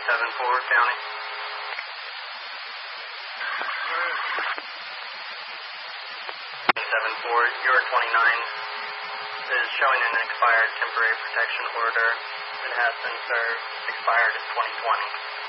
374 County. 374, your 29 is showing an expired temporary protection order. It has been served, expired in 2020.